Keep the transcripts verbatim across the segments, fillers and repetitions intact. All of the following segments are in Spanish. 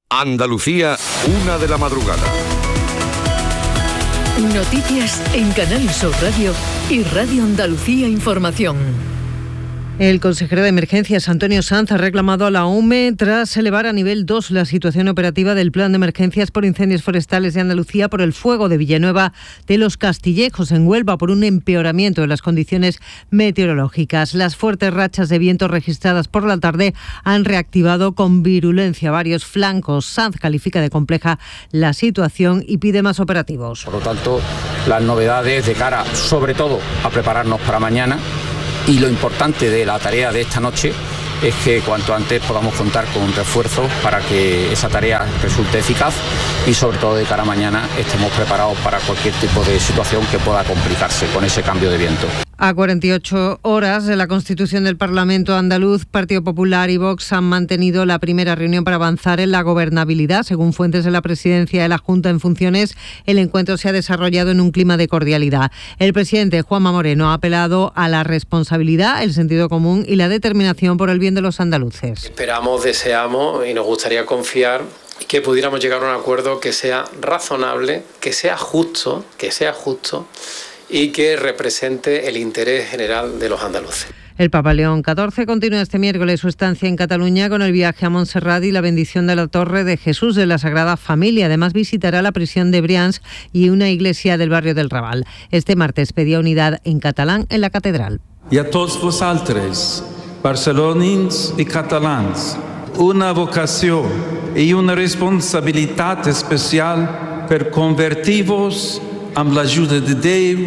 Andalucía, una de la madrugada. Noticias en Canal Sur Radio y Radio Andalucía Información. El consejero de Emergencias, Antonio Sanz, ha reclamado a la U M E tras elevar a nivel dos la situación operativa del Plan de Emergencias por incendios forestales de Andalucía por el fuego de Villanueva de los Castillejos en Huelva por un empeoramiento de las condiciones meteorológicas. Las fuertes rachas de viento registradas por la tarde han reactivado con virulencia varios flancos. Sanz califica de compleja la situación y pide más operativos. Por lo tanto, las novedades de cara, sobre todo, a prepararnos para mañana. Y lo importante de la tarea de esta noche es que cuanto antes podamos contar con refuerzos para que esa tarea resulte eficaz y sobre todo de cara a mañana estemos preparados para cualquier tipo de situación que pueda complicarse con ese cambio de viento. A cuarenta y ocho horas de la constitución del Parlamento andaluz, Partido Popular y Vox han mantenido la primera reunión para avanzar en la gobernabilidad. Según fuentes de la presidencia de la Junta en funciones, el encuentro se ha desarrollado en un clima de cordialidad. El presidente Juanma Moreno ha apelado a la responsabilidad, el sentido común y la determinación por el bien de los andaluces. Esperamos, deseamos y nos gustaría confiar que pudiéramos llegar a un acuerdo que sea razonable, que sea justo, que sea justo y que represente el interés general de los andaluces. El Papa León catorce continúa este miércoles su estancia en Cataluña con el viaje a Montserrat y la bendición de la Torre de Jesús de la Sagrada Familia. Además visitará la prisión de Brians y una iglesia del barrio del Raval. Este martes pedía unidad en catalán en la catedral. Y a todos vosaltres, barcelonins y catalans, una vocación y una responsabilidad especial per convertir-vos amb l'ajuda de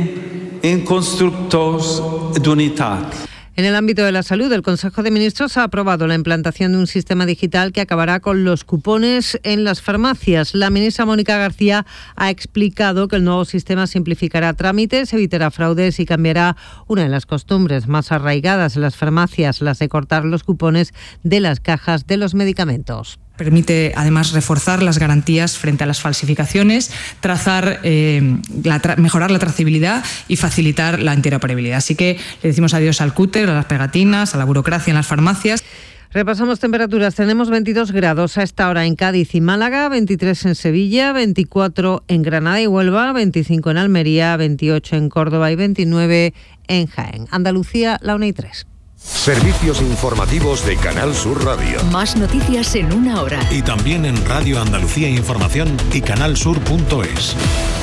Déu en constructors d'unitat. En el ámbito de la salud, el Consejo de Ministros ha aprobado la implantación de un sistema digital que acabará con los cupones en las farmacias. La ministra Mónica García ha explicado que el nuevo sistema simplificará trámites, evitará fraudes y cambiará una de las costumbres más arraigadas en las farmacias, las de cortar los cupones de las cajas de los medicamentos. Permite además reforzar las garantías frente a las falsificaciones, trazar, eh, la tra- mejorar la trazabilidad y facilitar la interoperabilidad. Así que le decimos adiós al cúter, a las pegatinas, a la burocracia en las farmacias. Repasamos temperaturas. Tenemos veintidós grados a esta hora en Cádiz y Málaga, veintitrés en Sevilla, veinticuatro en Granada y Huelva, veinticinco en Almería, veintiocho en Córdoba y veintinueve en Jaén. Andalucía, la una y tres. Servicios informativos de Canal Sur Radio. Más noticias en una hora. Y también en Radio Andalucía Información y canalsur punto es.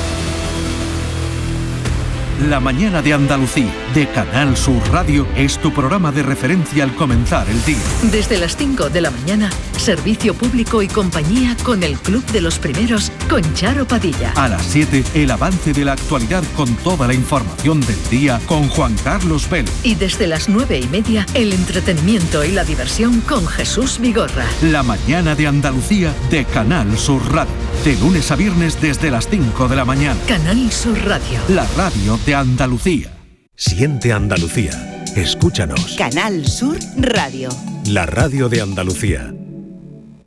La mañana de Andalucía, de Canal Sur Radio, es tu programa de referencia al comenzar el día. Desde las cinco de la mañana, servicio público y compañía con el Club de los Primeros, con Charo Padilla. A las siete, el avance de la actualidad con toda la información del día con Juan Carlos Vélez. Y desde las nueve y media, el entretenimiento y la diversión con Jesús Vigorra. La mañana de Andalucía, de Canal Sur Radio. De lunes a viernes desde las cinco de la mañana. Canal Sur Radio. La radio de Andalucía. Siente Andalucía. Escúchanos. Canal Sur Radio. La radio de Andalucía.